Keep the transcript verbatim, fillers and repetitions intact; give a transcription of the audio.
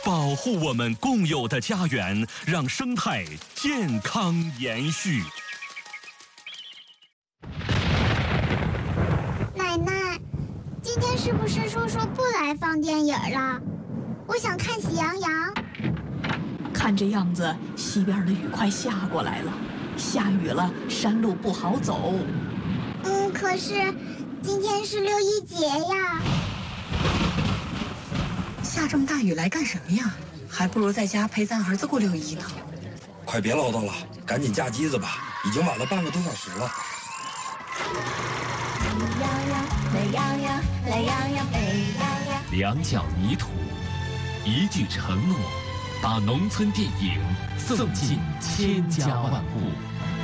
保护我们共有的家园，让生态健康延续。 奶奶，今天是不是叔叔不来放电影了？我想看《喜羊羊》。 看这样子，西边的雨快下过来了，下雨了，山路不好走。 嗯，可是今天是六一节呀。 下这么大雨来干什么呀？还不如在家陪咱儿子过六一呢。 快别唠叨了，赶紧架机子吧，已经晚了半个多小时了。 喜羊羊，美羊羊，懒羊羊，美羊羊。 两脚泥土，一句承诺，把农村电影送进千家万户。